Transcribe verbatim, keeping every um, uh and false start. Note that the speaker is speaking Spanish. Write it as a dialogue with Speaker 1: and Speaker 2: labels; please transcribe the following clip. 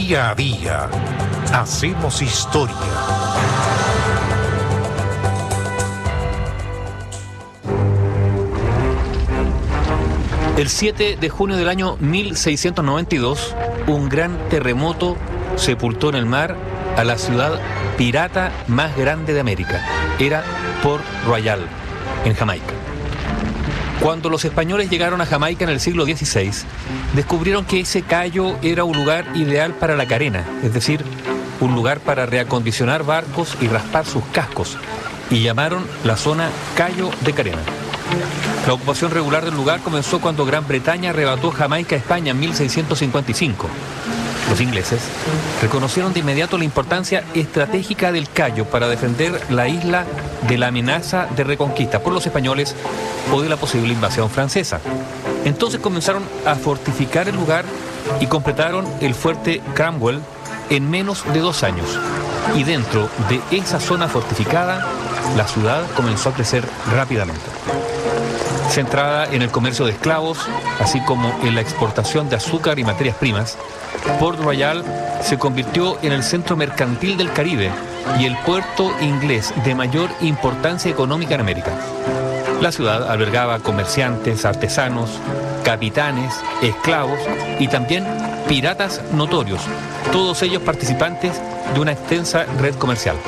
Speaker 1: Día a día hacemos historia.
Speaker 2: El siete de junio del año mil seiscientos noventa y dos, un gran terremoto sepultó en el mar a la ciudad pirata más grande de América. Era Port Royal, en Jamaica. Cuando los españoles llegaron a Jamaica en el siglo dieciséis, descubrieron que ese cayo era un lugar ideal para la carena, es decir, un lugar para reacondicionar barcos y raspar sus cascos, y llamaron la zona Cayo de Carena. La ocupación regular del lugar comenzó cuando Gran Bretaña arrebató Jamaica a España en mil seiscientos cincuenta y cinco. Los ingleses reconocieron de inmediato la importancia estratégica del Cayo para defender la isla de la amenaza de reconquista por los españoles o de la posible invasión francesa. Entonces comenzaron a fortificar el lugar y completaron el fuerte Cromwell en menos de dos años. Y dentro de esa zona fortificada, la ciudad comenzó a crecer rápidamente. Centrada en el comercio de esclavos, así como en la exportación de azúcar y materias primas, Port Royal se convirtió en el centro mercantil del Caribe y el puerto inglés de mayor importancia económica en América. La ciudad albergaba comerciantes, artesanos, capitanes, esclavos y también piratas notorios, todos ellos participantes de una extensa red comercial.